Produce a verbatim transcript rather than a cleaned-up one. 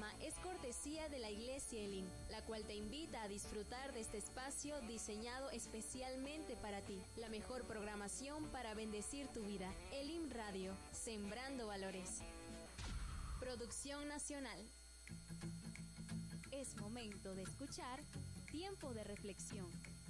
programa es cortesía de la Iglesia Elim, la cual te invita a disfrutar de este espacio diseñado especialmente para ti. La mejor programación para bendecir tu vida. Elim Radio, sembrando valores. Producción nacional. Es momento de escuchar Tiempo de Reflexión.